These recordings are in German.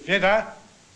Wer da?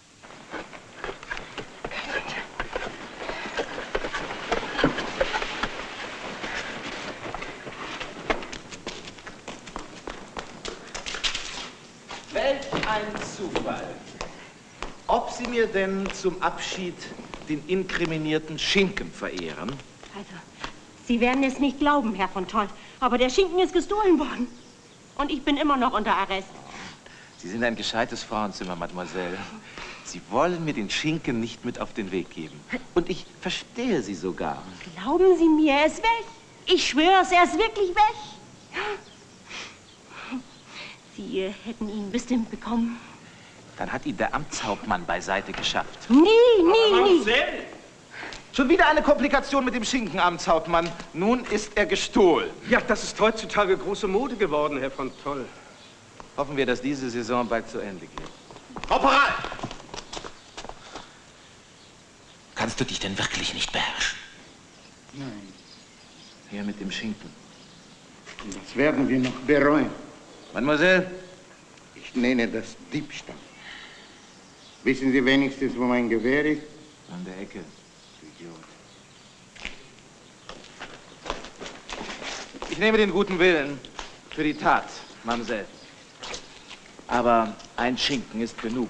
Welch ein Zufall. Ob Sie mir denn zum Abschied den inkriminierten Schinken verehren? Also, Sie werden es nicht glauben, Herr von Toll, aber der Schinken ist gestohlen worden. Und ich bin immer noch unter Arrest. Sie sind ein gescheites Frauenzimmer, Mademoiselle. Sie wollen mir den Schinken nicht mit auf den Weg geben. Und ich verstehe Sie sogar. Glauben Sie mir, er ist weg. Ich schwöre es, er ist wirklich weg. Sie hätten ihn bestimmt bekommen. Dann hat ihn der Amtshauptmann beiseite geschafft. Nie, nie. Schon wieder eine Komplikation mit dem Schinken, Amtshauptmann. Nun ist er gestohlen. Ja, das ist heutzutage große Mode geworden, Herr von Toll. Hoffen wir, dass diese Saison bald zu Ende geht. Korporal! Kannst du dich denn wirklich nicht beherrschen? Nein, Hier mit dem Schinken. das werden wir noch bereuen. Mademoiselle? Ich nenne das Diebstahl. Wissen Sie wenigstens, wo mein Gewehr ist? An der Ecke. Idiot. Ich nehme den guten Willen für die Tat, Mademoiselle. Aber ein Schinken ist genug.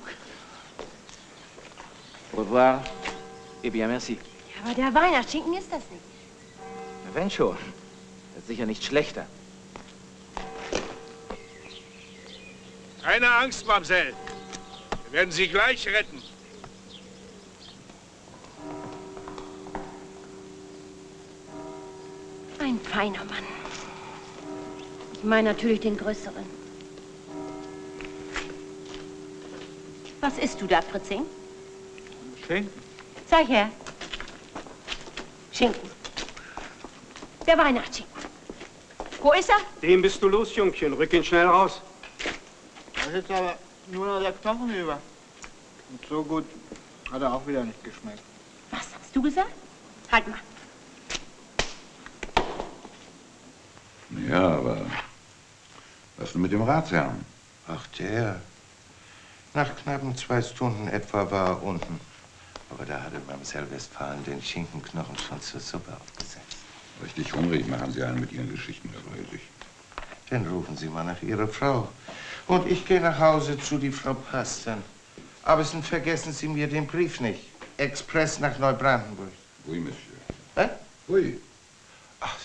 Au revoir. Eh bien, merci. Ja, aber der Weihnachtsschinken ist das nicht. Na, wenn schon. Das ist sicher nicht schlechter. Keine Angst, Mamsell. Wir werden Sie gleich retten. Ein feiner Mann. Ich meine natürlich den Größeren. Was isst du da, Fritzing? Schinken. Zeig her. Schinken. Der Weihnachtsschinken. Wo ist er? Den bist du los, Jungchen. Rück ihn schnell raus. Da ist aber nur noch der Knochen über. Und so gut hat er auch wieder nicht geschmeckt. Was hast du gesagt? Halt mal. Ja, aber was denn mit dem Ratsherrn? Ach, der. Nach knappen 2 Stunden etwa war er unten. Aber da hatte Mamsell Westphalen den Schinkenknochen schon zur Suppe aufgesetzt. Richtig hungrig machen Sie einen mit Ihren Geschichten, Herr Reisig. Dann rufen Sie mal nach Ihrer Frau. Und ich gehe nach Hause zu die Frau Pasten. Aber vergessen Sie mir den Brief nicht. Express nach Neubrandenburg. Oui, Monsieur. Hä? Oui.